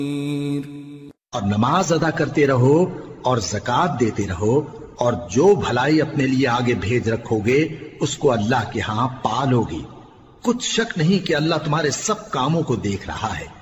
और नमाज अदा करते रहो और ज़कात देते रहो, और जो भलाई अपने लिए आगे भेज रखोगे उसको अल्लाह के यहां पा लोगे। कुछ शक नहीं कि अल्लाह तुम्हारे सब कामों को देख रहा है।